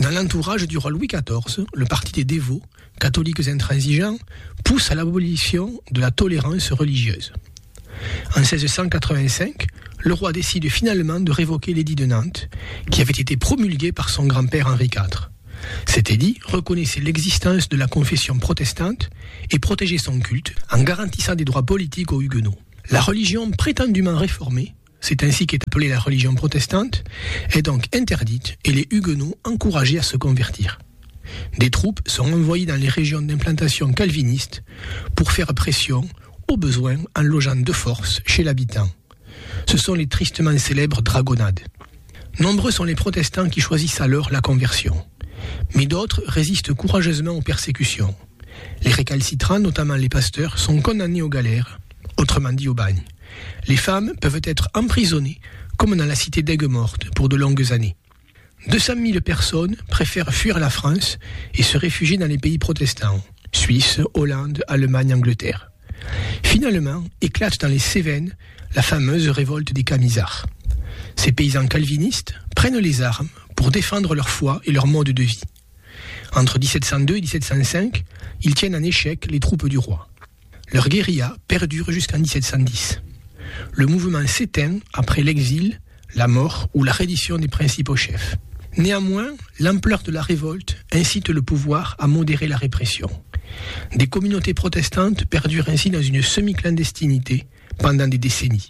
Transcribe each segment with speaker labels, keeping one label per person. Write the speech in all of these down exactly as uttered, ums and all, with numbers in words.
Speaker 1: Dans l'entourage du roi Louis quatorze, le parti des dévots, catholiques intransigeants, pousse à l'abolition de la tolérance religieuse. En seize cent quatre-vingt-cinq, le roi décide finalement de révoquer l'édit de Nantes, qui avait été promulgué par son grand-père Henri quatre. Cet édit reconnaissait l'existence de la confession protestante et protégeait son culte en garantissant des droits politiques aux huguenots. La religion prétendument réformée, c'est ainsi qu'est appelée la religion protestante, est donc interdite et les huguenots encouragés à se convertir. Des troupes sont envoyées dans les régions d'implantation calviniste pour faire pression, au besoin en logeant de force chez l'habitant. Ce sont les tristement célèbres dragonnades. Nombreux sont les protestants qui choisissent alors la conversion. Mais d'autres résistent courageusement aux persécutions. Les récalcitrants, notamment les pasteurs, sont condamnés aux galères, autrement dit au bagne. Les femmes peuvent être emprisonnées, comme dans la cité d'Aigues-Mortes, pour de longues années. deux cent mille personnes préfèrent fuir la France et se réfugier dans les pays protestants, Suisse, Hollande, Allemagne, Angleterre. Finalement, éclate dans les Cévennes la fameuse révolte des Camisards. Ces paysans calvinistes prennent les armes pour défendre leur foi et leur mode de vie. Entre dix-sept cent deux et dix-sept cent cinq, ils tiennent en échec les troupes du roi. Leur guérilla perdure jusqu'en dix-sept cent dix. Le mouvement s'éteint après l'exil, la mort ou la reddition des principaux chefs. Néanmoins, l'ampleur de la révolte incite le pouvoir à modérer la répression. Des communautés protestantes perdurent ainsi dans une semi-clandestinité pendant des décennies.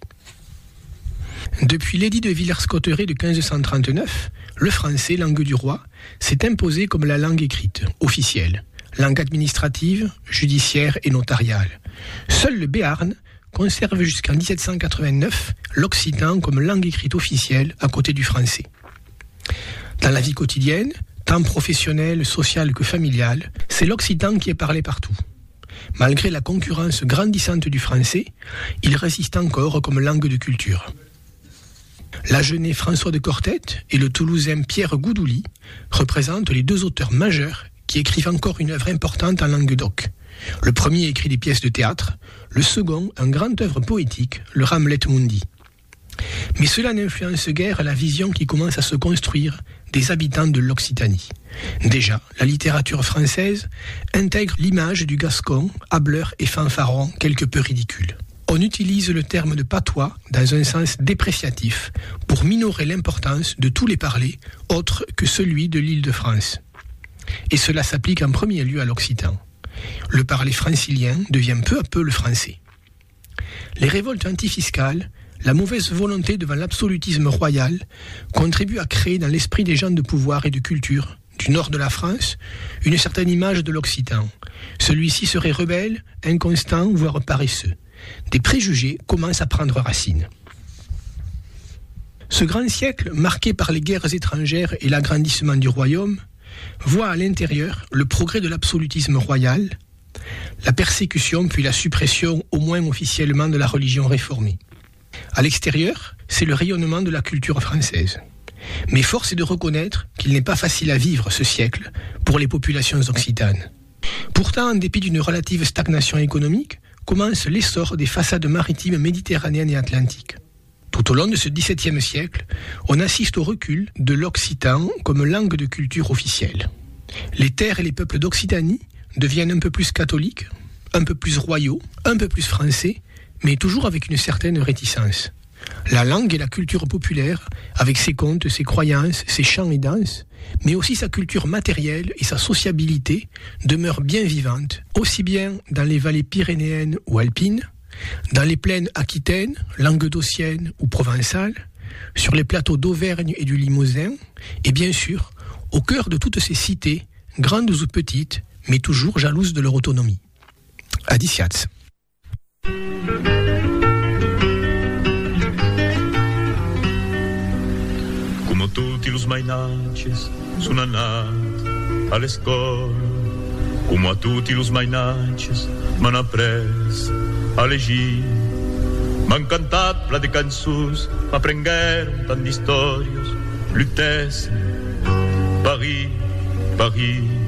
Speaker 1: Depuis l'édit de Villers-Cotterêts de quinze cent trente-neuf, le français, langue du roi, s'est imposé comme la langue écrite, officielle, langue administrative, judiciaire et notariale. Seul le Béarn conserve jusqu'en dix-sept cent quatre-vingt-neuf l'occitan comme langue écrite officielle à côté du français. Dans la vie quotidienne, tant professionnelle, sociale que familiale, c'est l'occitan qui est parlé partout. Malgré la concurrence grandissante du français, il résiste encore comme langue de culture. L'Agenais François de Cortette et le Toulousain Pierre Goudouli représentent les deux auteurs majeurs qui écrivent encore une œuvre importante en Languedoc. Le premier écrit des pièces de théâtre, le second un grand œuvre poétique, le Hamlet Mundi. Mais cela n'influence guère la vision qui commence à se construire des habitants de l'Occitanie. Déjà, la littérature française intègre l'image du gascon, hâbleur et fanfaron quelque peu ridicule. On utilise le terme de patois dans un sens dépréciatif pour minorer l'importance de tous les parlers autres que celui de l'Île-de-France. Et cela s'applique en premier lieu à l'occitan. Le parler francilien devient peu à peu le français. Les révoltes antifiscales, la mauvaise volonté devant l'absolutisme royal contribuent à créer dans l'esprit des gens de pouvoir et de culture du nord de la France une certaine image de l'occitan. Celui-ci serait rebelle, inconstant, voire paresseux. Des préjugés commencent à prendre racine. Ce grand siècle, marqué par les guerres étrangères et l'agrandissement du royaume, voit à l'intérieur le progrès de l'absolutisme royal, la persécution puis la suppression, au moins officiellement, de la religion réformée. À l'extérieur, c'est le rayonnement de la culture française. Mais force est de reconnaître qu'il n'est pas facile à vivre ce siècle pour les populations occitanes. Pourtant, en dépit d'une relative stagnation économique, commence l'essor des façades maritimes méditerranéennes et atlantiques. Tout au long de ce dix-septième siècle, on assiste au recul de l'occitan comme langue de culture officielle. Les terres et les peuples d'Occitanie deviennent un peu plus catholiques, un peu plus royaux, un peu plus français, mais toujours avec une certaine réticence. La langue et la culture populaire, avec ses contes, ses croyances, ses chants et danses, mais aussi sa culture matérielle et sa sociabilité, demeurent bien vivantes, aussi bien dans les vallées pyrénéennes ou alpines, dans les plaines aquitaines, languedociennes ou provençales, sur les plateaux d'Auvergne et du Limousin, et bien sûr, au cœur de toutes ces cités, grandes ou petites, mais toujours jalouses de leur autonomie. Adiciats.
Speaker 2: Come tutti los mainances sono nati all'escola, come a tutti los mainances m'han après a llegir. M'han cantat pla de cançons, m'aprengueren tant d'històries, Lutèce, Paris, Paris.